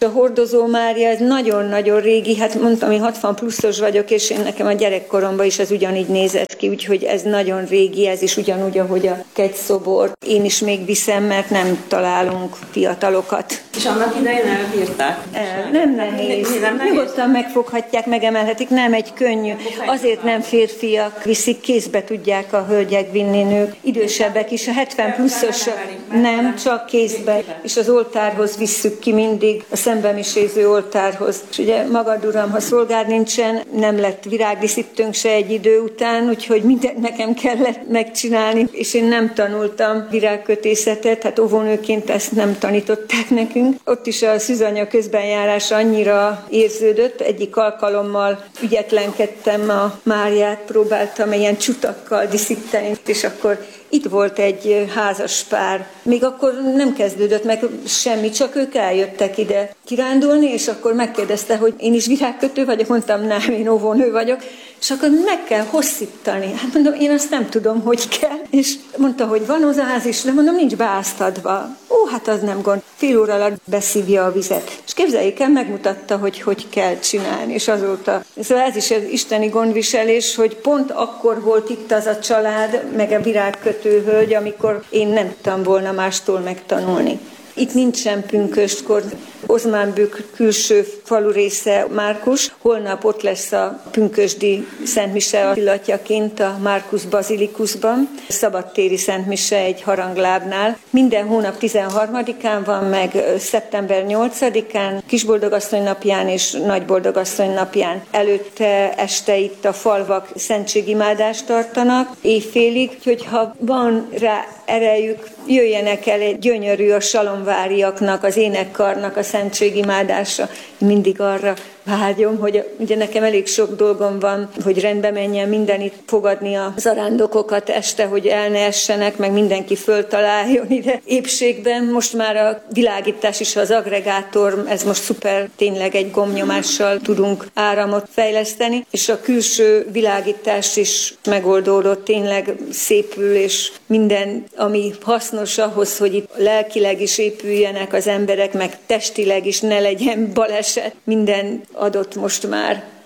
a Hordozó Mária, ez nagyon-nagyon régi, hát mondtam, én 60 pluszos vagyok, és én nekem a gyerekkoromban is ez ugyanígy nézett ki, úgyhogy ez nagyon régi, ez is ugyanúgy, ahogy a kegyszobor. Én is még viszem, mert nem találunk fiatalokat. És annak idején elbírták? Nem nehéz. Nyugodtan megfoghatják, megemelhetik, nem egy könnyű. Azért nem férfiak viszik, kézbe tudják a hölgyek vinni, nők. Idősebbek is, a 70 pluszos nem, csak kézbe. És az oltárhoz visszük ki mindig, a szembemiséző oltárhoz. És ugye magad, Uram, ha szolgád nincsen, nem lett virágdíszítőnk se egy idő után, úgyhogy mindent nekem kellett megcsinálni, és én nem tanultam virágkötészetet, hát óvónőként ezt nem tanították nekünk. Ott is a szűzanya közbenjárás annyira érződött, egyik alkalommal ügyetlenkedtem, a Máriát próbáltam ilyen csutakkal díszíteni, és akkor itt volt egy házas pár. Még akkor nem kezdődött meg semmi, csak ők eljöttek ide kirándulni, és akkor megkérdezte, hogy én is virágkötő vagyok, mondtam, nem, én óvónő vagyok, és akkor meg kell hosszítani. Hát mondom, én azt nem tudom, hogy kell. És mondta, hogy van ozáz is, de mondom, nincs beáztatva. Hát az nem gond. Fél óra alatt beszívja a vizet. És képzeljék el, megmutatta, hogy kell csinálni. És azóta, szóval ez is az isteni gondviselés, hogy pont akkor volt itt az a család, meg a virágkötő hölgy, amikor én nem tudtam volna mástól megtanulni. Itt nincsen pünköstkor, Ozmánbük külső falu része Márkus. Holnap ott lesz a pünkösdi szentmise illatjaként a Márkusz bazilikusban. Szabadtéri szentmise egy haranglábnál. Minden hónap 13-án van, meg szeptember 8-án, Kisboldogasszony napján és Nagyboldogasszony napján. Előtte este itt a falvak szentségimádást tartanak éjfélig, úgyhogy ha van rá erejük, jöjjenek el, egy gyönyörű a salomváriaknak, az énekkarnak a szentségimádása. Mindig arra vágyom, hogy ugye nekem elég sok dolgom van, hogy rendbe menjen mindenit fogadni a zarándokokat este, hogy el ne essenek, meg mindenki föltaláljon ide épségben. Most már a világítás is, az agregátor, ez most szuper, tényleg egy gombnyomással tudunk áramot fejleszteni, és a külső világítás is megoldódott, tényleg szépül, és minden, ami hasznos ahhoz, hogy itt lelkileg is épüljenek az emberek, meg testileg is ne legyen baleset, minden adott most már.